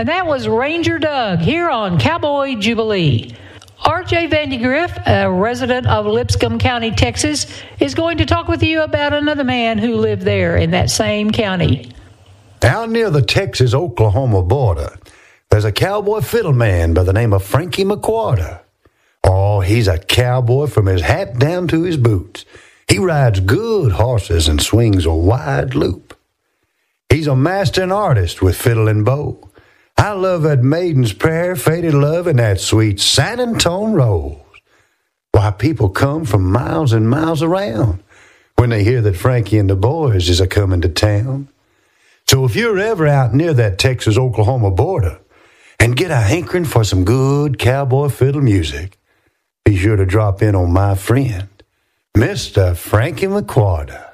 And that was Ranger Doug here on Cowboy Jubilee. R.J. Vandegrift, a resident of Lipscomb County, Texas, is going to talk with you about another man who lived there in that same county. Out near the Texas-Oklahoma border, there's a cowboy fiddle man by the name of Frankie McQuarter. Oh, he's a cowboy from his hat down to his boots. He rides good horses and swings a wide loop. He's a master and artist with fiddle and bow. I love that maiden's prayer, faded love, and that sweet San Antone rose. Why, people come from miles and miles around when they hear that Frankie and the boys is a-coming to town. So if you're ever out near that Texas-Oklahoma border and get a hankering for some good cowboy fiddle music, be sure to drop in on my friend, Mr. Frankie McQuarter.